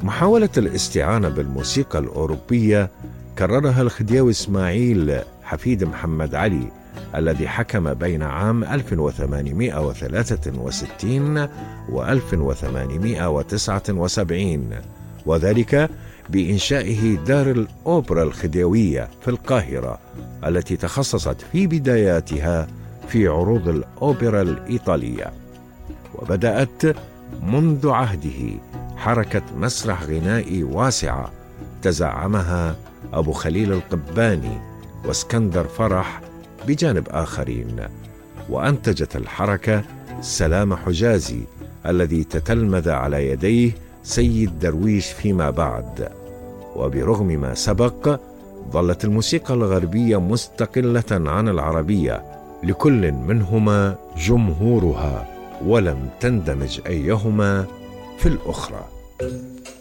محاولة الاستعانة بالموسيقى الأوروبية كررها الخديوي إسماعيل حفيد محمد علي الذي حكم بين عام 1863 و 1879، وذلك بإنشائه دار الأوبرا الخديوية في القاهرة التي تخصصت في بداياتها في عروض الأوبرا الإيطالية. وبدأت منذ عهده حركة مسرح غنائي واسعة تزعمها أبو خليل القباني واسكندر فرح بجانب آخرين، وأنتجت الحركة سلام حجازي الذي تتلمذ على يديه سيد درويش فيما بعد. وبرغم ما سبق ظلت الموسيقى الغربية مستقلة عن العربية، لكل منهما جمهورها، ولم تندمج أيهما في الأخرى.